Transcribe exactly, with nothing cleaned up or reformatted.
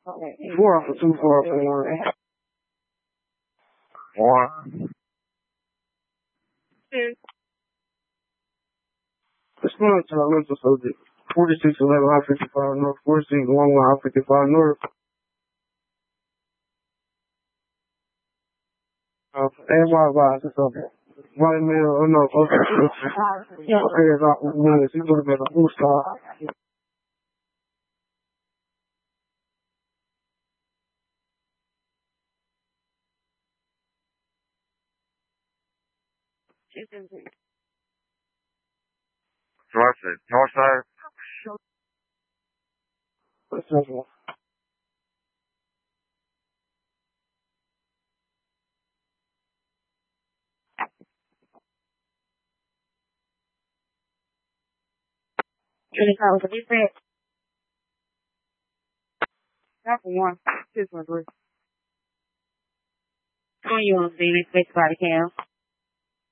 Four off of two, four off of one. One. Two. It's going to our mental subject. forty-six eleven, I fifty-five North. forty-six eleven, I fifty-five North. Uh, and my advice is something. Right middle, oh no, okay. Yeah, okay, it's not minutes. He's going to be a full stop. So I said, north side. What's that one? twenty-five was a different. That's one. Two, one, three. twenty-one, baby. Space body cam.